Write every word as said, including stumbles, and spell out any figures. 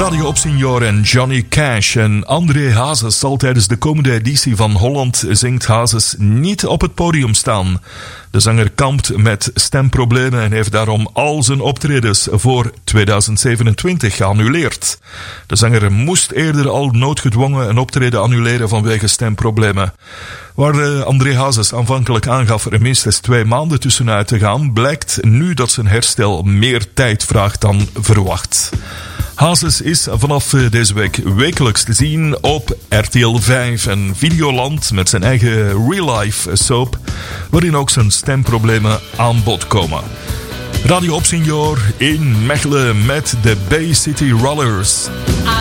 Radio Opsignor en Johnny Cash en André Hazes zal tijdens de komende editie van Holland Zingt Hazes niet op het podium staan. De zanger kampt met stemproblemen en heeft daarom al zijn optredens voor tweeduizend zevenentwintig geannuleerd. De zanger moest eerder al noodgedwongen een optreden annuleren vanwege stemproblemen. Waar uh, André Hazes aanvankelijk aangaf er minstens twee maanden tussenuit te gaan, blijkt nu dat zijn herstel meer tijd vraagt dan verwacht. Hazes is vanaf deze week wekelijks te zien op R T L vijf en Videoland met zijn eigen real-life soap, waarin ook zijn stemproblemen aan bod komen. Radio Opsignor in Mechelen met de Bay City Rollers.